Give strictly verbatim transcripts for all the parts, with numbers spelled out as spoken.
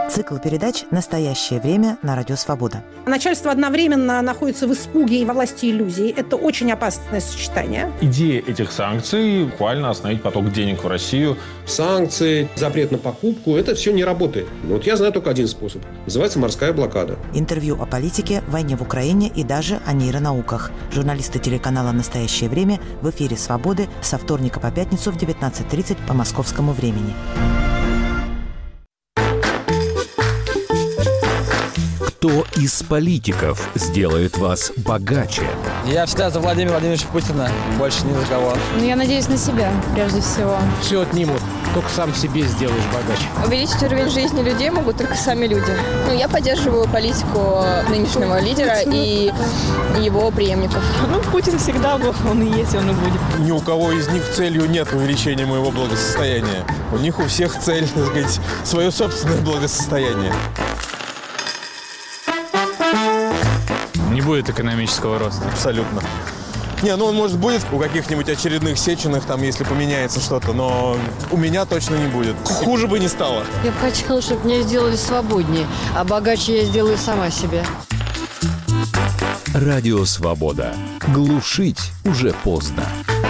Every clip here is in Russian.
Цикл передач «Настоящее время» на Радио Свобода. Начальство одновременно находится в испуге и во власти иллюзий. Это очень опасное сочетание. Идея этих санкций – буквально остановить поток денег в Россию. Санкции, запрет на покупку – это все не работает. Вот я знаю только один способ. Называется морская блокада. Интервью о политике, войне в Украине и даже о нейронауках. Журналисты телеканала «Настоящее время» в эфире «Свободы» со вторника по пятницу в девятнадцать тридцать по московскому времени. Кто из политиков сделает вас богаче? Я всегда за Владимира Владимировича Путина, больше ни за кого. Ну, я надеюсь на себя, прежде всего. Все отнимут, только сам себе сделаешь богаче. Увеличить уровень жизни людей могут только сами люди. Ну, я поддерживаю политику нынешнего лидера и его преемников. Ну, Путин всегда был, он и есть, он и будет. Ни у кого из них целью нет увеличения моего благосостояния. У них у всех цель, так сказать, свое собственное благосостояние. Не будет экономического роста. Абсолютно. Не, ну он, может, будет у каких-нибудь очередных Сеченых, там, если поменяется что-то, но у меня точно не будет. Хуже бы не стало. Я бы хотела, чтобы меня сделали свободнее, а богаче я сделаю сама себе. Радио Свобода. Глушить уже поздно.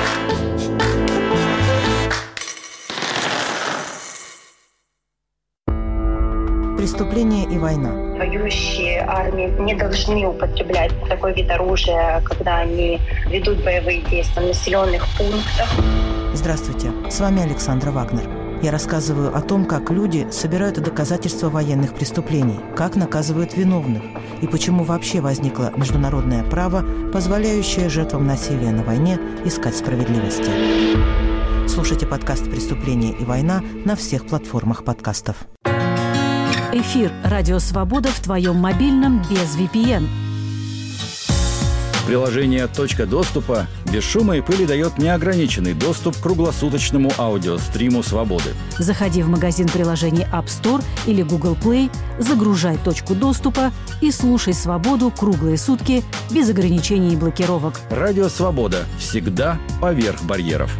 Преступление и война. Воюющие армии не должны употреблять такой вид оружия, когда они ведут боевые действия в населенных пунктах. Здравствуйте, с вами Александра Вагнер. Я рассказываю о том, как люди собирают доказательства военных преступлений, как наказывают виновных и почему вообще возникло международное право, позволяющее жертвам насилия на войне искать справедливости. Слушайте подкаст «Преступление и война» на всех платформах подкастов. Эфир «Радио Свобода» в твоем мобильном без ви пи эн. Приложение «Точка доступа» без шума и пыли дает неограниченный доступ к круглосуточному аудиостриму «Свободы». Заходи в магазин приложений App Store или Google Play, загружай «Точку доступа» и слушай «Свободу» круглые сутки без ограничений и блокировок. «Радио Свобода» всегда поверх барьеров.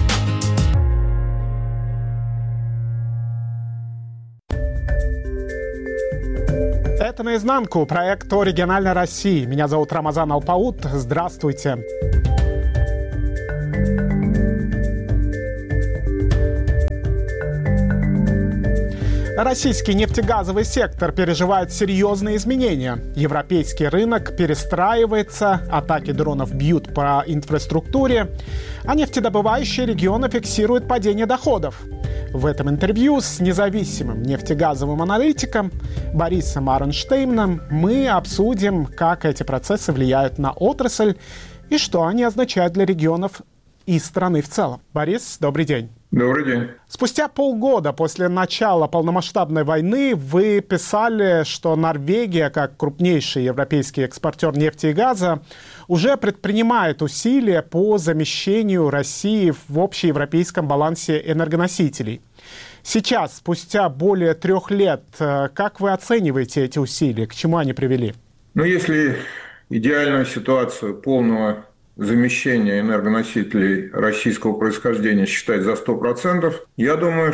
Это «Наизнанку», проект о региональной России. Меня зовут Рамазан Алпаут. Здравствуйте. Российский нефтегазовый сектор переживает серьезные изменения. Европейский рынок перестраивается, атаки дронов бьют по инфраструктуре, а нефтедобывающие регионы фиксируют падение доходов. В этом интервью с независимым нефтегазовым аналитиком Борисом Арнштейном мы обсудим, как эти процессы влияют на отрасль и что они означают для регионов и страны в целом. Борис, добрый день. Добрый день. Спустя полгода после начала полномасштабной войны вы писали, что Норвегия, как крупнейший европейский экспортер нефти и газа, уже предпринимает усилия по замещению России в общеевропейском балансе энергоносителей. Сейчас, спустя более трех лет, как вы оцениваете эти усилия? К чему они привели? Ну, если идеальную ситуацию полного замещения энергоносителей российского происхождения считать за сто процентов, я думаю,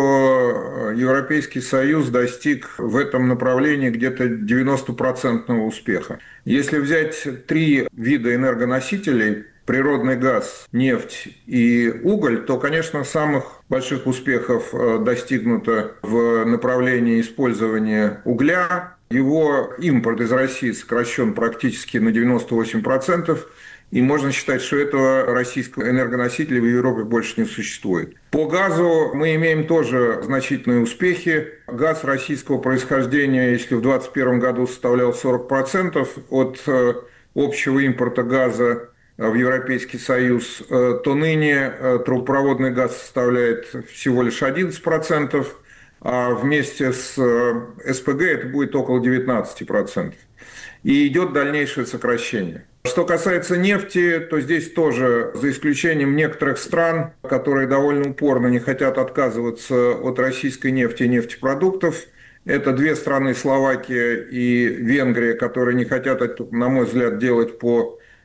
что Европейский Союз достиг в этом направлении где-то девяностопроцентного успеха. Если взять три вида энергоносителей – природный газ, нефть и уголь, то, конечно, самых больших успехов достигнуто в направлении использования угля. Его импорт из России сокращен практически на девяносто восемь процентов. И можно считать, что этого российского энергоносителя в Европе больше не существует. По газу мы имеем тоже значительные успехи. Газ российского происхождения, если в двадцать первом году составлял сорок процентов от общего импорта газа в Европейский Союз, то ныне трубопроводный газ составляет всего лишь одиннадцать процентов, а вместе с эс пэ гэ это будет около девятнадцать процентов. И идет дальнейшее сокращение. Что касается нефти, то здесь тоже, за исключением некоторых стран, которые довольно упорно не хотят отказываться от российской нефти и нефтепродуктов, это две страны, Словакия и Венгрия, которые не хотят, на мой взгляд, делать по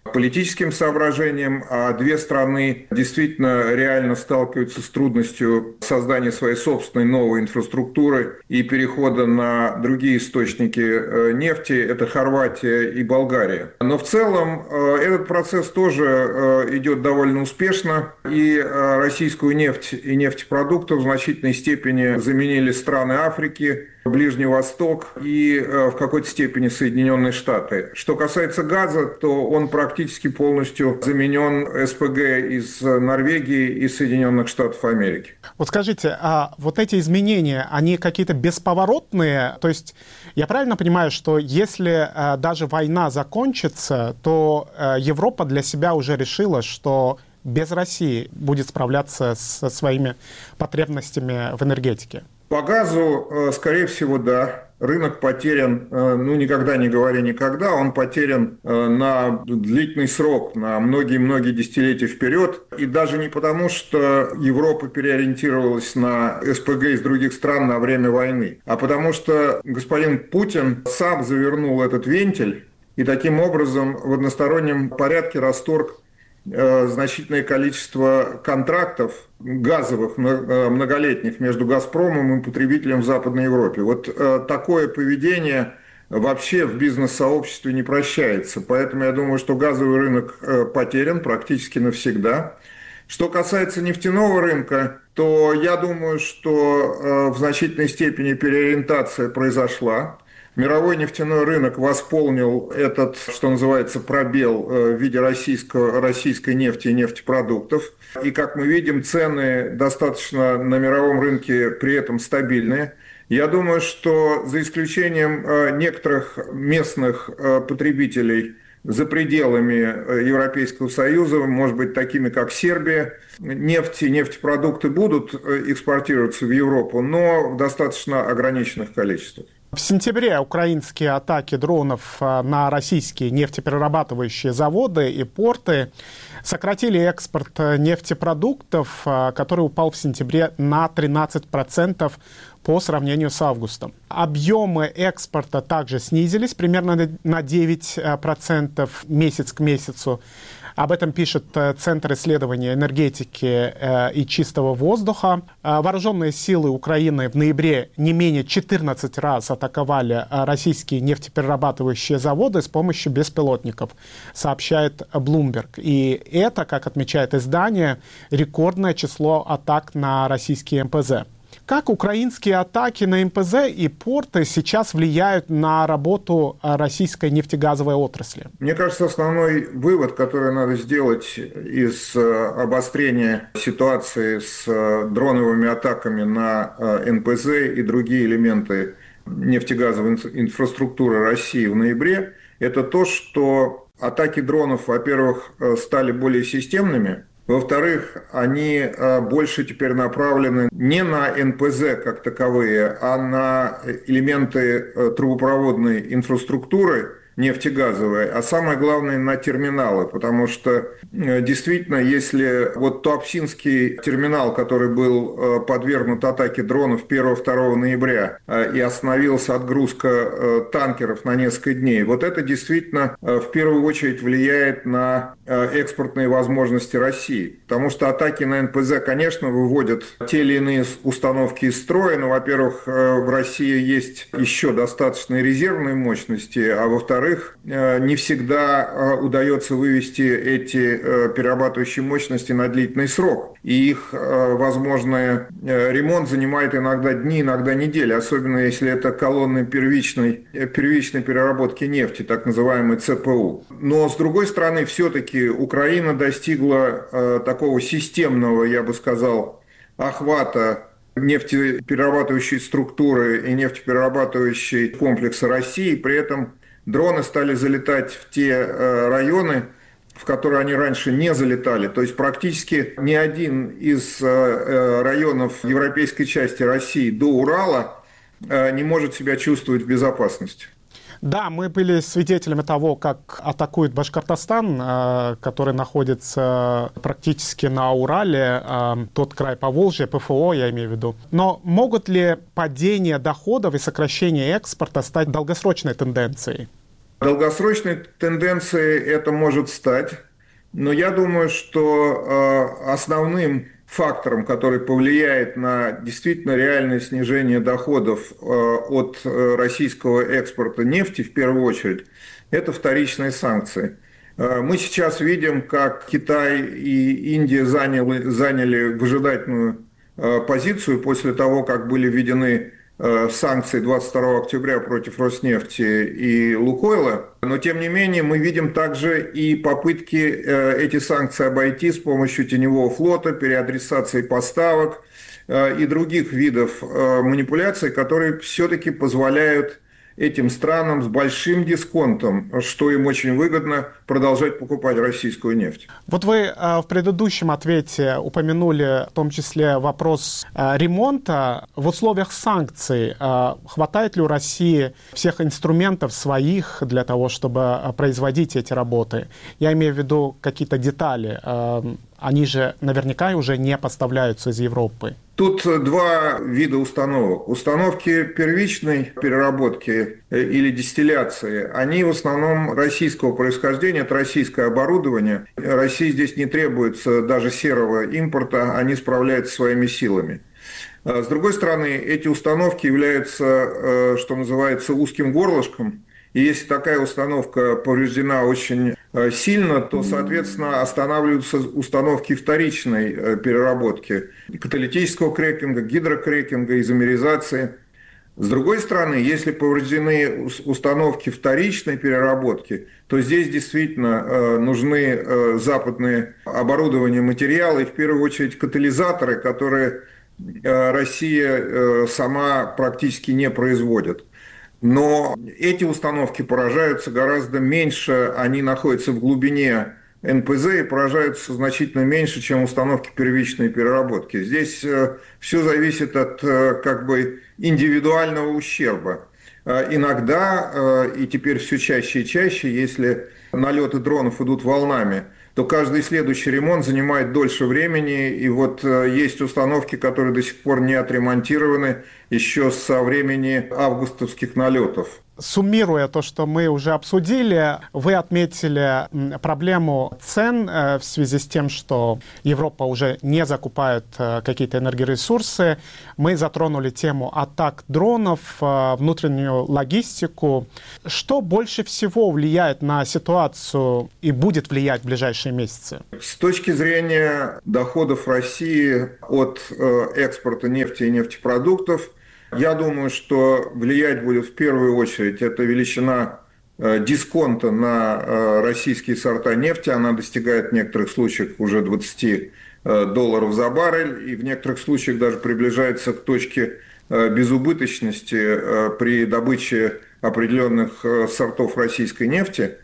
политическим соображениям, а две страны действительно реально сталкиваются с трудностью создания своей собственной новой инфраструктуры и перехода на другие источники нефти. Это Хорватия и Болгария. Но в целом этот процесс тоже идет довольно успешно, и российскую нефть и нефтепродукты в значительной степени заменили страны Африки, Ближний Восток и в какой-то степени Соединенные Штаты. Что касается газа, то он практически полностью заменен СПГ из Норвегии и Соединенных Штатов Америки. Вот скажите, а вот эти изменения, они какие-то бесповоротные? То есть я правильно понимаю, что если а, даже война закончится, то а, Европа для себя уже решила, что без России будет справляться со своими потребностями в энергетике? По газу, скорее всего, да. Рынок потерян, ну, никогда не говори никогда, он потерян на длительный срок, на многие-многие десятилетия вперед. И даже не потому, что Европа переориентировалась на СПГ из других стран на время войны, а потому что господин Путин сам завернул этот вентиль и таким образом в одностороннем порядке расторг значительное количество контрактов газовых многолетних между «Газпромом» и потребителем в Западной Европе. Вот такое поведение вообще в бизнес-сообществе не прощается. Поэтому я думаю, что газовый рынок потерян практически навсегда. Что касается нефтяного рынка, то я думаю, что в значительной степени переориентация произошла. Мировой нефтяной рынок восполнил этот, что называется, пробел в виде российского, российской нефти и нефтепродуктов. И, как мы видим, цены достаточно на мировом рынке при этом стабильные. Я думаю, что за исключением некоторых местных потребителей за пределами Европейского Союза, может быть, такими как Сербия, нефть и нефтепродукты будут экспортироваться в Европу, но в достаточно ограниченных количествах. В сентябре украинские атаки дронов на российские нефтеперерабатывающие заводы и порты сократили экспорт нефтепродуктов, который упал в сентябре на тринадцать процентов по сравнению с августом. Объемы экспорта также снизились примерно на девять процентов месяц к месяцу. Об этом пишет Центр исследования энергетики и чистого воздуха. Вооруженные силы Украины в ноябре не менее четырнадцать раз атаковали российские нефтеперерабатывающие заводы с помощью беспилотников, сообщает Bloomberg. И это, как отмечает издание, рекордное число атак на российские эм пэ зэ. Как украинские атаки на эм пэ зэ и порты сейчас влияют на работу российской нефтегазовой отрасли? Мне кажется, основной вывод, который надо сделать из обострения ситуации с дроновыми атаками на эн пэ зэ и другие элементы нефтегазовой инфраструктуры России в ноябре, это то, что атаки дронов, во-первых, стали более системными. Во-вторых, они больше теперь направлены не на эн пэ зэ как таковые, а на элементы трубопроводной инфраструктуры нефтегазовой, а самое главное на терминалы, потому что действительно, если вот Туапсинский терминал, который был подвергнут атаке дронов первого-второго ноября и остановилась отгрузка танкеров на несколько дней, вот это действительно в первую очередь влияет на экспортные возможности России, потому что атаки на эн пэ зэ, конечно, выводят те или иные установки из строя, но, во-первых, в России есть еще достаточные резервные мощности, а во-вторых, не всегда удается вывести эти перерабатывающие мощности на длительный срок. И их возможный ремонт занимает иногда дни, иногда недели, особенно если это колонны первичной, первичной переработки нефти, так называемый цэ пэ у. Но, с другой стороны, все-таки Украина достигла такого системного, я бы сказал, охвата нефтеперерабатывающей структуры и нефтеперерабатывающей комплекса России, при этом дроны стали залетать в те районы, в которые они раньше не залетали. То есть практически ни один из районов европейской части России до Урала не может себя чувствовать в безопасности. Да, мы были свидетелями того, как атакует Башкортостан, который находится практически на Урале, тот край Поволжья, пэ эф о, я имею в виду. Но могут ли падение доходов и сокращение экспорта стать долгосрочной тенденцией? Долгосрочной тенденцией это может стать, но я думаю, что основным фактором, который повлияет на действительно реальное снижение доходов от российского экспорта нефти в первую очередь, это вторичные санкции. Мы сейчас видим, как Китай и Индия заняли, заняли выжидательную позицию после того, как были введены санкции двадцать второго октября против Роснефти и Лукойла. Но, тем не менее, мы видим также и попытки эти санкции обойти с помощью теневого флота, переадресации поставок и других видов манипуляций, которые все-таки позволяют этим странам с большим дисконтом, что им очень выгодно, продолжать покупать российскую нефть. Вот вы э, в предыдущем ответе упомянули в том числе вопрос э, ремонта. В условиях санкций э, хватает ли у России всех инструментов своих для того, чтобы производить эти работы? Я имею в виду какие-то детали. Э, они же наверняка уже не поставляются из Европы. Тут два вида установок. Установки первичной переработки или дистилляции, они в основном российского происхождения, это российское оборудование. России здесь не требуется даже серого импорта, они справляются своими силами. С другой стороны, эти установки являются, что называется, узким горлышком. И если такая установка повреждена очень сильно, то, соответственно, останавливаются установки вторичной переработки, каталитического крекинга, гидрокрекинга, изомеризации. С другой стороны, если повреждены установки вторичной переработки, то здесь действительно нужны западные оборудования, материалы, и в первую очередь катализаторы, которые Россия сама практически не производит. Но эти установки поражаются гораздо меньше, они находятся в глубине эн пэ зэ и поражаются значительно меньше, чем установки первичной переработки. Здесь все зависит от как бы индивидуального ущерба. Иногда, и теперь все чаще и чаще, если налеты дронов идут волнами, то каждый следующий ремонт занимает дольше времени. И вот есть установки, которые до сих пор не отремонтированы еще со времени августовских налетов. Суммируя то, что мы уже обсудили, вы отметили проблему цен в связи с тем, что Европа уже не закупает какие-то энергоресурсы. Мы затронули тему атак дронов, внутреннюю логистику. Что больше всего влияет на ситуацию и будет влиять в ближайшие месяцы? С точки зрения доходов России от экспорта нефти и нефтепродуктов, я думаю, что влиять будет в первую очередь эта величина дисконта на российские сорта нефти. Она достигает в некоторых случаях уже двадцать долларов за баррель и в некоторых случаях даже приближается к точке безубыточности при добыче определенных сортов российской нефти.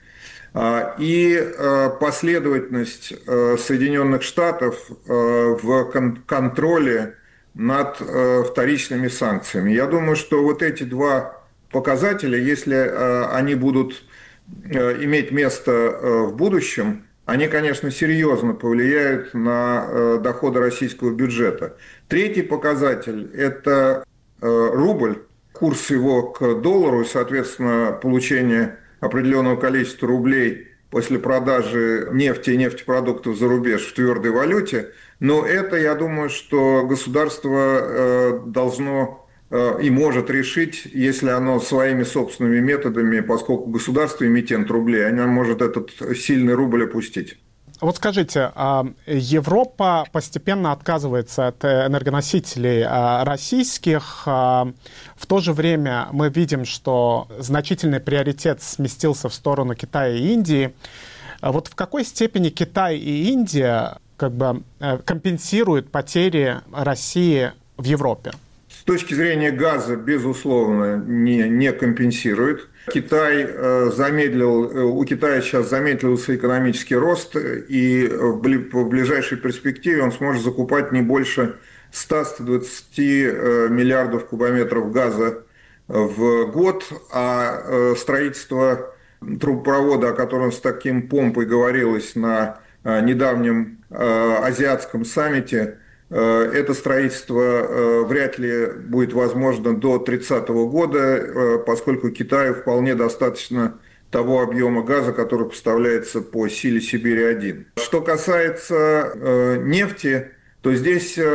И последовательность Соединенных Штатов в контроле над э, вторичными санкциями. Я думаю, что вот эти два показателя, если э, они будут э, иметь место э, в будущем, они, конечно, серьезно повлияют на э, доходы российского бюджета. Третий показатель – это э, рубль, курс его к доллару и, соответственно, получение определенного количества рублей после продажи нефти и нефтепродуктов за рубеж в твердой валюте. Но это, я думаю, что государство должно и может решить, если оно своими собственными методами, поскольку государство эмитент рублей, оно может этот сильный рубль опустить. Вот скажите, Европа постепенно отказывается от энергоносителей российских. В то же время мы видим, что значительный приоритет сместился в сторону Китая и Индии. Вот в какой степени Китай и Индия как бы компенсируют потери России в Европе? С точки зрения газа, безусловно, не, не компенсирует. Китай замедлил, у Китая сейчас замедлился экономический рост, и в ближайшей перспективе он сможет закупать не больше ста-ста двадцати миллиардов кубометров газа в год, а строительство трубопровода, о котором с таким помпой говорилось на недавнем азиатском саммите, это строительство вряд ли будет возможно до тридцатого года, поскольку Китаю вполне достаточно того объема газа, который поставляется по силе Сибири-один. Что касается э, нефти, то здесь э,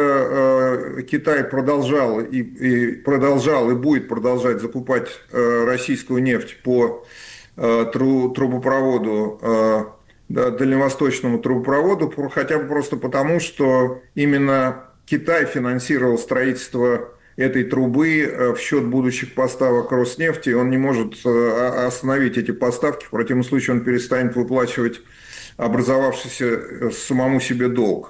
э, Китай продолжал и, и продолжал и будет продолжать закупать э, российскую нефть по э, тру, трубопроводу, э, да, дальневосточному трубопроводу, хотя бы просто потому, что именно Китай финансировал строительство этой трубы в счет будущих поставок Роснефти. Он не может остановить эти поставки, в противном случае он перестанет выплачивать образовавшийся самому себе долг.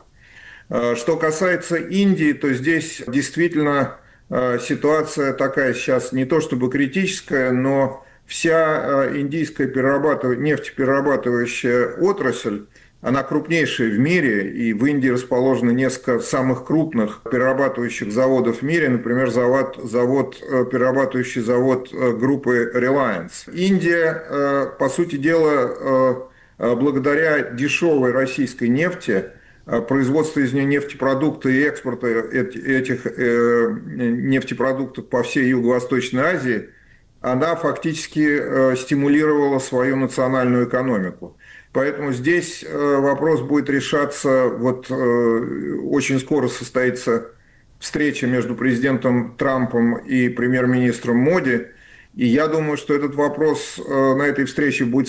Что касается Индии, то здесь действительно ситуация такая сейчас не то чтобы критическая, но вся индийская перерабатыв... нефтеперерабатывающая отрасль, она крупнейшая в мире, и в Индии расположено несколько самых крупных перерабатывающих заводов в мире, например, завод, завод, перерабатывающий завод группы Reliance. Индия, по сути дела, благодаря дешевой российской нефти, производство из нее нефтепродуктов и экспорта этих нефтепродуктов по всей Юго-Восточной Азии, она фактически стимулировала свою национальную экономику. Поэтому здесь вопрос будет решаться, вот очень скоро состоится встреча между президентом Трампом и премьер-министром Моди, и я думаю, что этот вопрос на этой встрече будет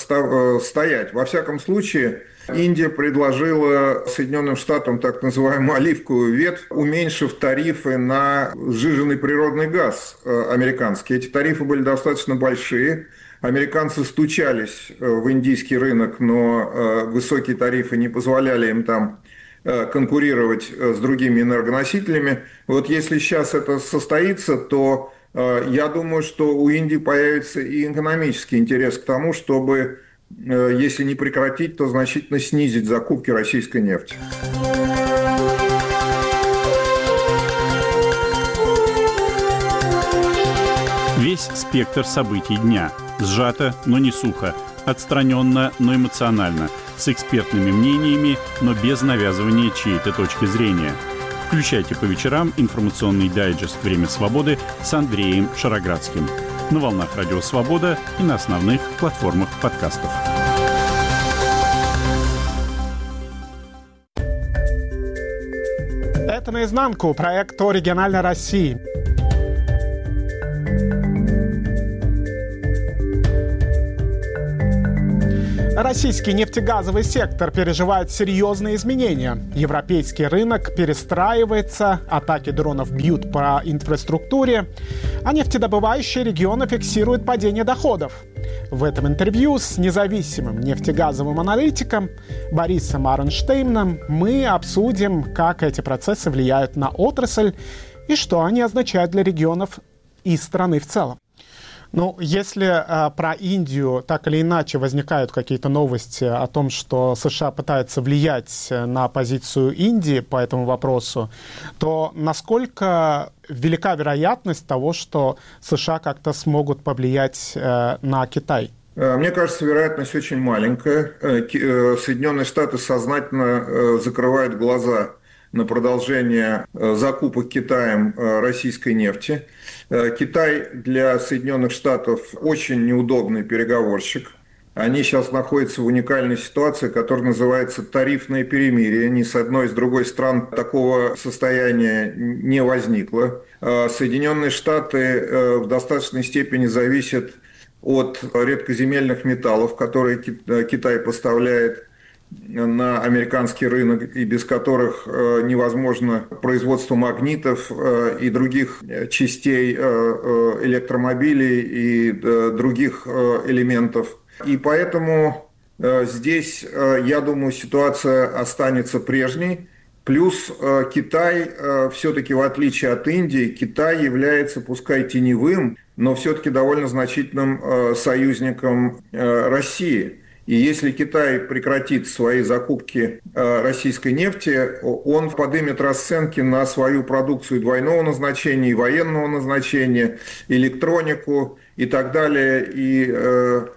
стоять. Во всяком случае, Индия предложила Соединенным Штатам так называемую оливковую ветвь, уменьшив тарифы на сжиженный природный газ американский. Эти тарифы были достаточно большие. Американцы стучались в индийский рынок, но высокие тарифы не позволяли им там конкурировать с другими энергоносителями. Вот если сейчас это состоится, то я думаю, что у Индии появится и экономический интерес к тому, чтобы, если не прекратить, то значительно снизить закупки российской нефти. Весь спектр событий дня. Сжато, но не сухо. Отстраненно, но эмоционально. С экспертными мнениями, но без навязывания чьей-то точки зрения. Включайте по вечерам информационный дайджест «Время свободы» с Андреем Шароградским. На волнах Радио Свобода и на основных платформах подкастов. Это «Наизнанку», проект о региональной России. Российский нефтегазовый сектор переживает серьезные изменения. Европейский рынок перестраивается, атаки дронов бьют по инфраструктуре, а нефтедобывающие регионы фиксируют падение доходов. В этом интервью с независимым нефтегазовым аналитиком Борисом Арнштейном мы обсудим, как эти процессы влияют на отрасль и что они означают для регионов и страны в целом. Ну, если э, про Индию так или иначе возникают какие-то новости о том, что США пытаются влиять на позицию Индии по этому вопросу, то насколько велика вероятность того, что США как-то смогут повлиять э, на Китай? Мне кажется, вероятность очень маленькая. Соединенные Штаты сознательно закрывают глаза на продолжение закупок Китаем российской нефти. Китай для Соединенных Штатов очень неудобный переговорщик. Они сейчас находятся в уникальной ситуации, которая называется тарифное перемирие. Ни с одной, ни с другой стран такого состояния не возникло. Соединенные Штаты в достаточной степени зависят от редкоземельных металлов, которые Китай поставляет на американский рынок, и без которых невозможно производство магнитов и других частей электромобилей и других элементов. И поэтому здесь, я думаю, ситуация останется прежней. Плюс Китай, все-таки в отличие от Индии, Китай является, пускай теневым, но все-таки довольно значительным союзником России. И если Китай прекратит свои закупки российской нефти, он поднимет расценки на свою продукцию двойного назначения и военного назначения, электронику и так далее. И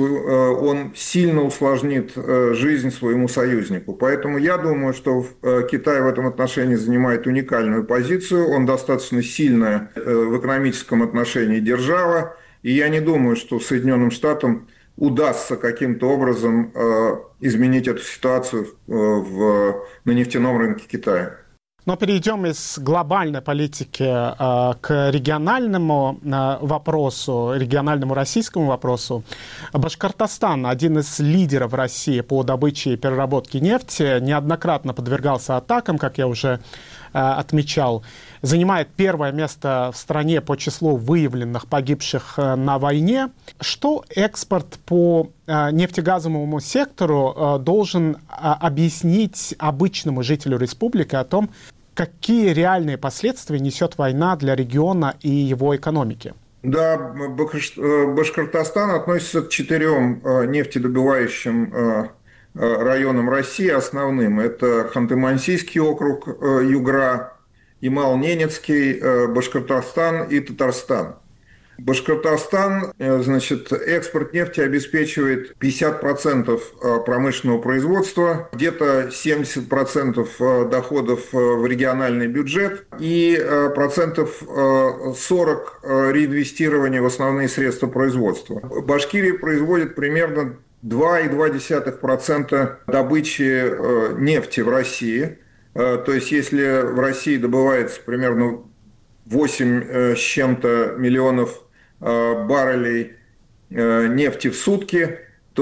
он сильно усложнит жизнь своему союзнику. Поэтому я думаю, что Китай в этом отношении занимает уникальную позицию. Он достаточно сильная в экономическом отношении держава. И я не думаю, что Соединенным Штатам удастся каким-то образом изменить эту ситуацию в, на нефтяном рынке Китая. Но перейдем из глобальной политики э, к региональному э, вопросу, региональному российскому вопросу. Башкортостан, один из лидеров России по добыче и переработке нефти, неоднократно подвергался атакам, как я уже э, отмечал. Занимает первое место в стране по числу выявленных погибших э, на войне. Что экспорт по э, нефтегазовому сектору э, должен э, объяснить обычному жителю республики о том, какие реальные последствия несет война для региона и его экономики? Да, Башкортостан относится к четырем нефтедобывающим районам России основным. Это Ханты-Мансийский округ, Югра, Ямал-Ненецкий, Башкортостан и Татарстан. Башкортостан, значит, экспорт нефти обеспечивает пятьдесят процентов промышленного производства, где-то семьдесят процентов доходов в региональный бюджет и процентов сорок реинвестирования в основные средства производства. Башкирия производит примерно два целых две десятых процента добычи нефти в России. То есть, если в России добывается примерно восемь с чем-то миллионов баррелей нефти в сутки,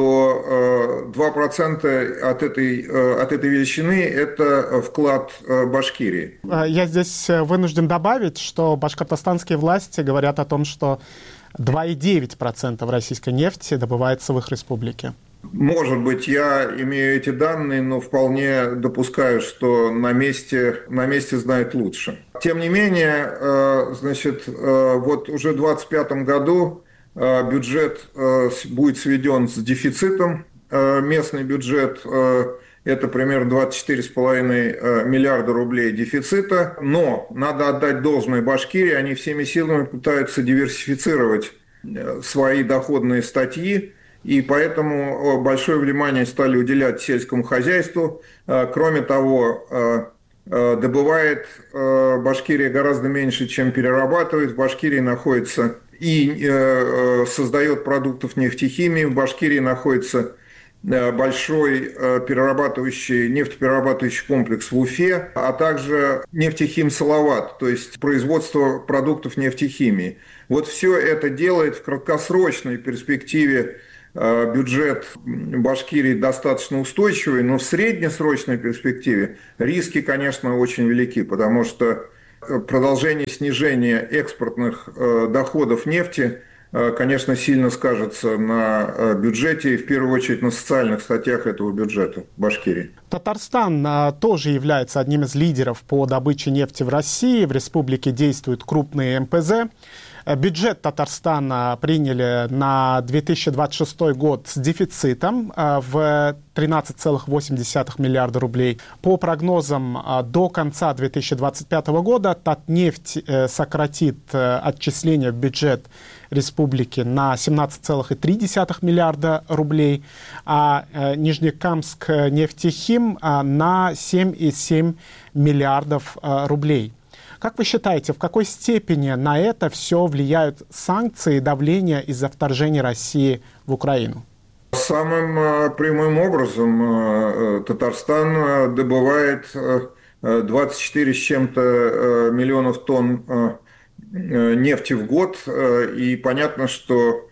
то два процента от этой, от этой величины – это вклад Башкирии. Я здесь вынужден добавить, что башкортостанские власти говорят о том, что два целых девять десятых процента российской нефти добывается в их республике. Может быть, я имею эти данные, но вполне допускаю, что на месте, на месте знают лучше. Тем не менее, значит, вот уже в двадцать пятом году бюджет будет сведен с дефицитом. Местный бюджет – это примерно двадцать четыре с половиной миллиарда рублей дефицита. Но надо отдать должное Башкирии, они всеми силами пытаются диверсифицировать свои доходные статьи. И поэтому большое внимание стали уделять сельскому хозяйству. Кроме того, добывает Башкирия гораздо меньше, чем перерабатывает. В Башкирии находится и создает продуктов нефтехимии. В Башкирии находится большой перерабатывающий, нефтеперерабатывающий комплекс в Уфе, а также нефтехим Салават, то есть производство продуктов нефтехимии. Вот все это делает в краткосрочной перспективе бюджет Башкирии достаточно устойчивый, но в среднесрочной перспективе риски, конечно, очень велики, потому что продолжение снижения экспортных доходов нефти, конечно, сильно скажется на бюджете и в первую очередь на социальных статьях этого бюджета Башкирии. Татарстан тоже является одним из лидеров по добыче нефти в России. В республике действуют крупные эм пэ зэ. Бюджет Татарстана приняли на две тысячи двадцать шестой год с дефицитом в тринадцать целых восемь десятых миллиарда рублей. По прогнозам, до конца две тысячи двадцать пятого года Татнефть сократит отчисления в бюджет республики на семнадцать целых три десятых миллиарда рублей, а Нижнекамск нефтехим на семь целых семь десятых миллиардов рублей. Как вы считаете, в какой степени на это все влияют санкции и давление из-за вторжения России в Украину? Самым прямым образом Татарстан добывает двадцать четыре с чем-то миллионов тонн нефти в год. И понятно, что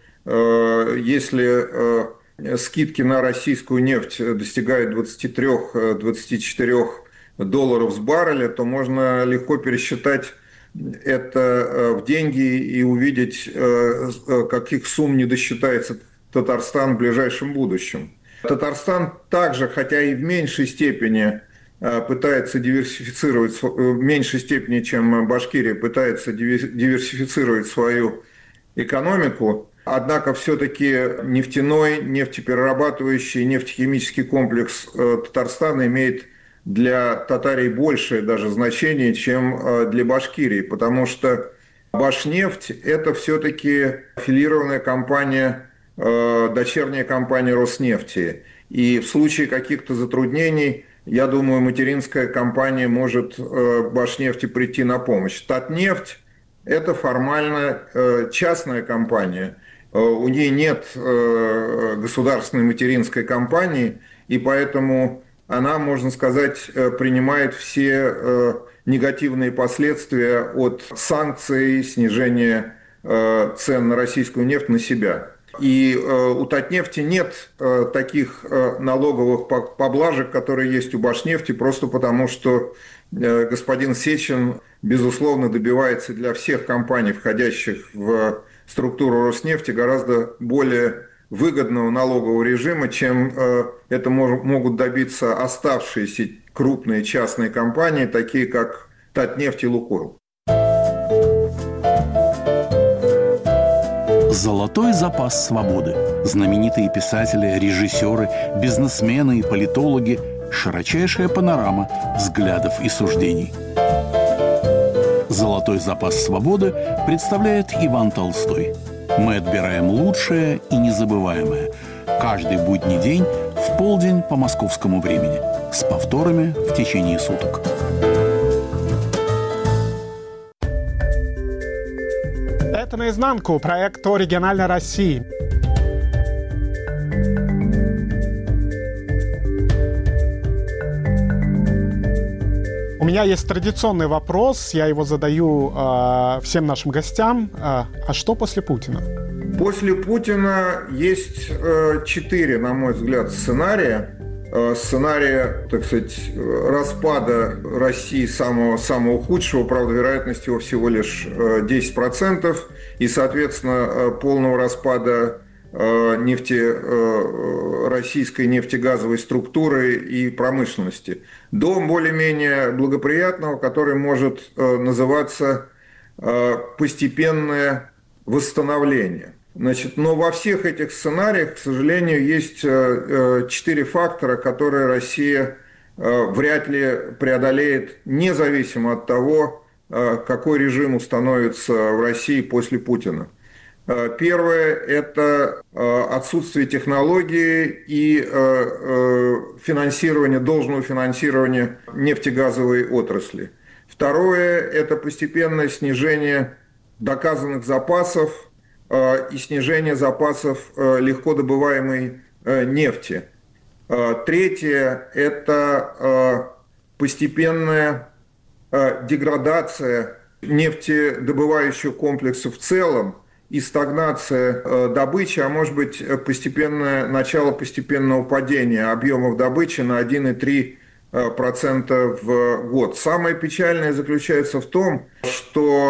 если скидки на российскую нефть достигают двадцати трёх — двадцати четырёх долларов с барреля, то можно легко пересчитать это в деньги и увидеть, каких сумм не досчитается Татарстан в ближайшем будущем. Татарстан также, хотя и в меньшей степени пытается диверсифицировать, в меньшей степени, чем Башкирия, пытается диверсифицировать свою экономику, однако все-таки нефтяной, нефтеперерабатывающий, нефтехимический комплекс Татарстана имеет для Татарии большее даже значение, чем для Башкирии, потому что Башнефть – это все-таки аффилированная компания, дочерняя компания Роснефти. И в случае каких-то затруднений, я думаю, материнская компания может Башнефти прийти на помощь. Татнефть – это формально частная компания. у нее нет государственной материнской компании, и поэтому она, можно сказать, принимает все негативные последствия от санкций, снижения цен на российскую нефть на себя. И у Татнефти нет таких налоговых поблажек, которые есть у Башнефти, просто потому что господин Сечин, безусловно, добивается для всех компаний, входящих в структуру Роснефти, гораздо более выгодного налогового режима, чем это могут добиться оставшиеся крупные частные компании, такие как Татнефть и Лукойл. Золотой запас свободы. Знаменитые писатели, режиссеры, бизнесмены и политологи. Широчайшая панорама взглядов и суждений. Золотой запас свободы представляет Иван Толстой. Мы отбираем лучшее и незабываемое. Каждый будний день в полдень по московскому времени. С повторами в течение суток. Это «Наизнанку», проект о региональной России. У меня есть традиционный вопрос, я его задаю э, всем нашим гостям. Э, а что после Путина? После Путина есть э, четыре, на мой взгляд, сценария. Э, сценария, так сказать, распада России самого, самого худшего, правда, вероятность его всего лишь э, десять процентов, и, соответственно, э, полного распада э, нефте, э, российской нефтегазовой структуры и промышленности, до более-менее благоприятного, который может э, называться э, постепенное восстановление. Значит, но во всех этих сценариях, к сожалению, есть четыре фактора, которые Россия вряд ли преодолеет, независимо от того, какой режим установится в России после Путина. Первое – это отсутствие технологий и финансирование, должного финансирования нефтегазовой отрасли. Второе – это постепенное снижение доказанных запасов и снижение запасов легко добываемой нефти. Третье – это постепенная деградация нефтедобывающего комплекса в целом и стагнация добычи, а может быть постепенное начало постепенного падения объемов добычи на один и три процента в год. Самое печальное заключается в том, что